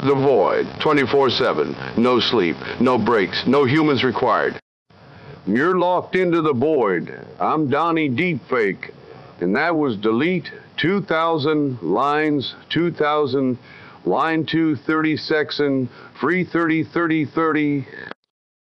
The void, 24/7. No sleep, no breaks, no humans required. You're locked into the void. I'm Donnie Deepfake. And that was delete 2,000 lines, 2,000, line 2, 30 section, free 30, 30, 30.